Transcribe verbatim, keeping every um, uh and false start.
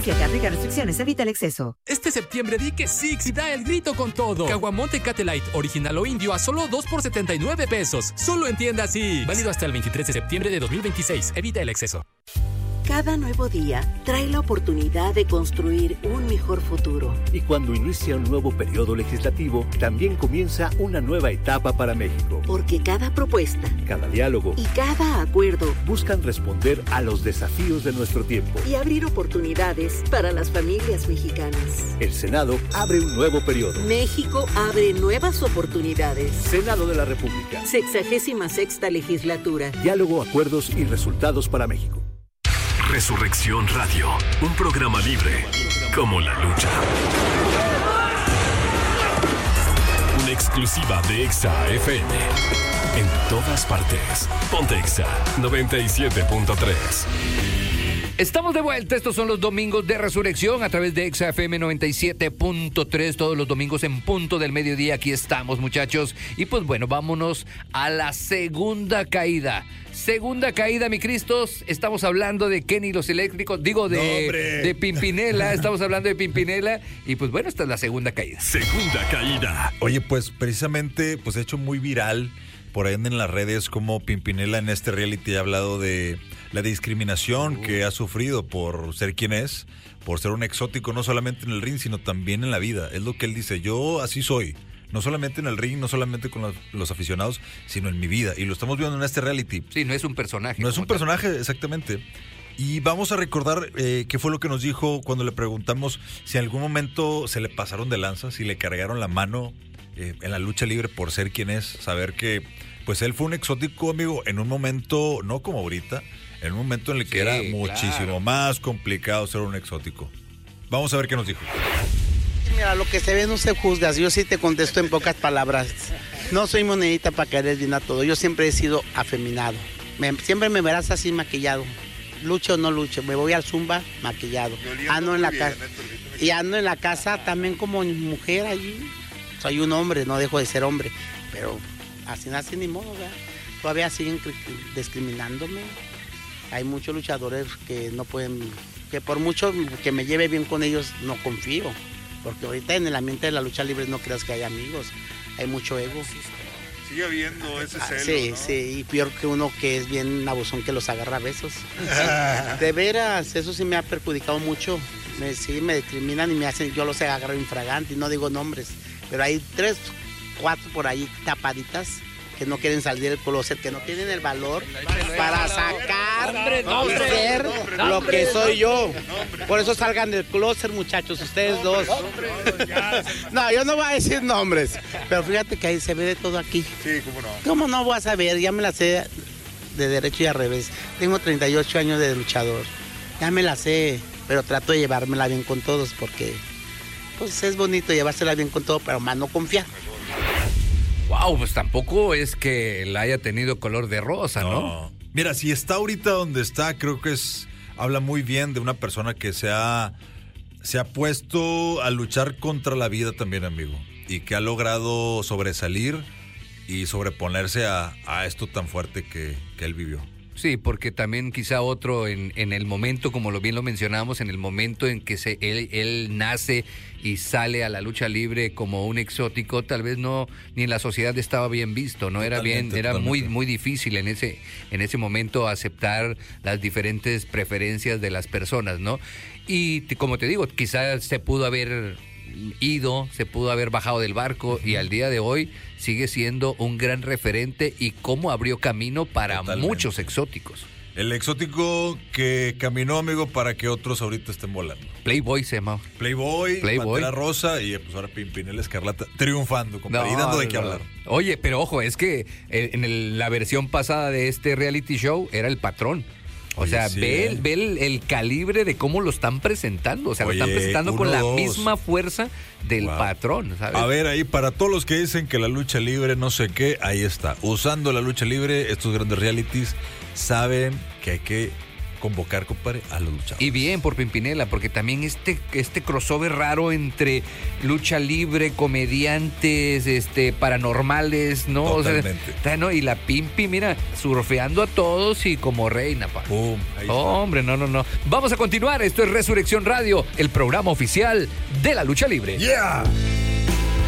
Confíate, aplica restricciones, evita el exceso. Este septiembre di que sí y da el grito con todo. Caguamón Tecate Light, original o indio a solo dos por setenta y nueve pesos. Solo en tiendas Six. Válido hasta el veintitrés de septiembre de dos mil veintiséis. Evita el exceso. Cada nuevo día trae la oportunidad de construir un mejor futuro. Y cuando inicia un nuevo periodo legislativo, también comienza una nueva etapa para México. Porque cada propuesta, cada diálogo y cada acuerdo buscan responder a los desafíos de nuestro tiempo y abrir oportunidades para las familias mexicanas. El Senado abre un nuevo periodo. México abre nuevas oportunidades. Senado de la República. Sexagésima sexta legislatura. Diálogo, acuerdos y resultados para México. Resurrección Radio, un programa libre como la lucha. Una exclusiva de Exa F M. En todas partes. Ponte Exa noventa y siete punto tres. Estamos de vuelta, estos son los domingos de resurrección a través de Exa F M noventa y siete punto tres, todos los domingos en punto del mediodía, aquí estamos muchachos. Y pues bueno, vámonos a la segunda caída. Segunda caída, mi Cristos, estamos hablando de Kenny y los Eléctricos, digo de, no, de Pimpinela, estamos hablando de Pimpinela y pues bueno, esta es la segunda caída. Segunda caída. Oye, pues precisamente, pues hecho muy viral por ahí en las redes como Pimpinela en este reality ha hablado de la discriminación uh. que ha sufrido por ser quien es, por ser un exótico, no solamente en el ring, sino también en la vida. Es lo que él dice, yo así soy. No solamente en el ring, no solamente con los, los aficionados, sino en mi vida. Y lo estamos viendo en este reality. Sí, no es un personaje. No es un personaje, tal. Exactamente. Y vamos a recordar eh, qué fue lo que nos dijo cuando le preguntamos si en algún momento se le pasaron de lanza, si le cargaron la mano eh, en la lucha libre por ser quien es. Saber que pues él fue un exótico, amigo, en un momento, no como ahorita, en un momento en el que sí, era muchísimo claro. más complicado ser un exótico. Vamos a ver qué nos dijo. Mira, lo que se ve no se juzga, yo sí te contesto en pocas palabras. No soy monedita para caer bien a todo, yo siempre he sido afeminado. Me, siempre me verás así maquillado. Lucho o no lucho, me voy al Zumba maquillado. Ando en la casa. Y ando en la casa también como mujer allí. Soy un hombre, no dejo de ser hombre. Pero así nace ni modo, ¿verdad? Todavía siguen discriminándome. Hay muchos luchadores que no pueden, que por mucho que me lleve bien con ellos, no confío. Porque ahorita en el ambiente de la lucha libre no creas que hay amigos, hay mucho ego. Sigue habiendo ese celo, Sí, ¿no? sí, y peor que uno que es bien abusón que los agarra a besos. De veras, eso sí me ha perjudicado mucho. Me, sí, me discriminan y me hacen, yo los agarro infragante y no digo nombres. Pero hay tres, cuatro por ahí tapaditas que no quieren salir del closet, que no tienen el valor para sacar y ser lo que soy yo. Por eso salgan del closet, muchachos, ustedes dos. No, yo no voy a decir nombres, pero fíjate que ahí se ve de todo aquí. Sí, cómo no. ¿Cómo no voy a saber? Ya me la sé de derecho y al revés. Tengo treinta y ocho años de luchador. Ya me la sé, pero trato de llevármela bien con todos porque pues es bonito llevársela bien con todo, pero más no confiar. Wow, pues tampoco es que la haya tenido color de rosa, ¿no? No. Mira, si está ahorita donde está, creo que es habla muy bien de una persona que se ha, se ha puesto a luchar contra la vida también, amigo. Y que ha logrado sobresalir y sobreponerse a, a esto tan fuerte que, que él vivió. Sí, porque también quizá otro en, en el momento, como lo bien lo mencionamos, en el momento en que se, él, él nace y sale a la lucha libre como un exótico, tal vez no, ni en la sociedad estaba bien visto, no era bien, era totalmente. muy muy difícil en ese, en ese momento aceptar las diferentes preferencias de las personas, ¿no? Y como te digo, quizás se pudo haber ido, se pudo haber bajado del barco y al día de hoy sigue siendo un gran referente y cómo abrió camino para Totalmente. muchos exóticos. El exótico que caminó, amigo, para que otros ahorita estén volando. Playboy se llama. Playboy, Playboy. Pantera Rosa y pues ahora Pimpinela Escarlata triunfando, compadre, no, y dando de qué no. hablar. Oye, pero ojo, es que en el, la versión pasada de este reality show era el patrón. O Oye, sea, sí, ve, el, ve el, el calibre de cómo lo están presentando. O sea, Oye, lo están presentando uno, con la dos. misma fuerza del wow. patrón, ¿sabes? A ver, ahí para todos los que dicen que la lucha libre no sé qué, ahí está. Usando la lucha libre, estos grandes realities saben que hay que convocar, compadre, a los luchadores. Y bien por Pimpinela, porque también este, este crossover raro entre lucha libre, comediantes, este, paranormales, ¿no? Totalmente. O sea, ¿no? Y la Pimpi, mira, surfeando a todos y como reina, pa. Pum, ahí Oh, está. hombre, no, no, no. Vamos a continuar. Esto es Resurrección Radio, el programa oficial de la lucha libre. ¡Yeah!